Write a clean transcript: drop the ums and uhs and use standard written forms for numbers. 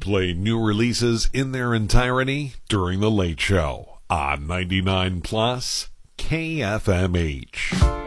play new releases in their entirety during The Late Show on 99 Plus KFMH.